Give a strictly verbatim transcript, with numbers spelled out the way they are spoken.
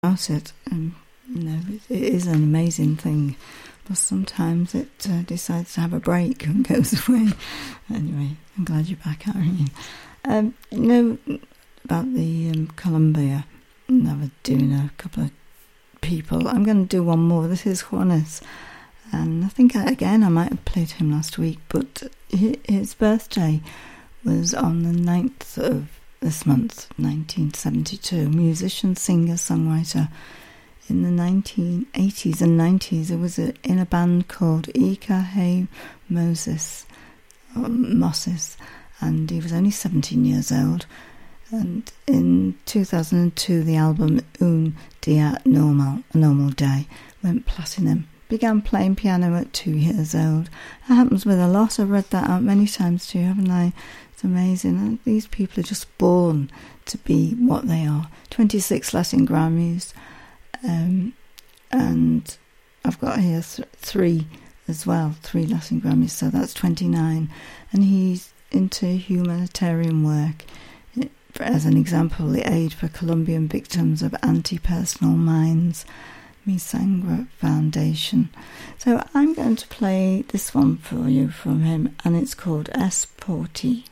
about it. And, you know, it, it is an amazing thing. But sometimes it uh, decides to have a break and goes away. Anyway, I'm glad you're back, Irene. Um, you know about the um, Columbia. I was doing a couple of people. I'm going to do one more. This is Juanes. And I think, I, again, I might have played him last week, but his birthday was on the ninth of this month, nineteen seventy-two. Musician, singer, songwriter. In the nineteen eighties and nineties, it was a, in a band called Ika Hey Moses, or Moses, and he was only seventeen years old. And in two thousand two, the album Un Dia Normal, A Normal Day, went platinum. Began playing piano at two years old. That happens with a lot. I've read that out many times too, haven't I? It's amazing. These people are just born to be what they are. twenty-six Latin Grammys. Um, and I've got here th- three as well, three Latin Grammys, so that's twenty-nine. And he's into humanitarian work. As an example, the aid for Colombian victims of anti-personal mines, Mi Sangre Foundation. So I'm going to play this one for you from him, and it's called Es Por Ti.